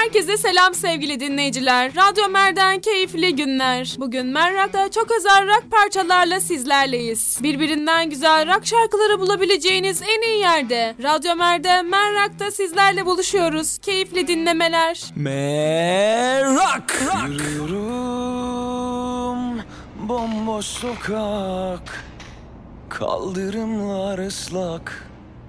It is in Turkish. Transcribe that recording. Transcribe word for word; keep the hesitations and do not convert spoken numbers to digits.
Herkese selam sevgili dinleyiciler. Radyo Mer'den keyifli günler. Bugün Merrak'ta çok özel rock parçalarla sizlerleyiz. Birbirinden güzel rock şarkıları bulabileceğiniz en iyi yerde. Radyo Mer'de Merrak'ta sizlerle buluşuyoruz. Keyifli dinlemeler. Merrak! Yürüyorum bomboş sokak, kaldırımlar ıslak.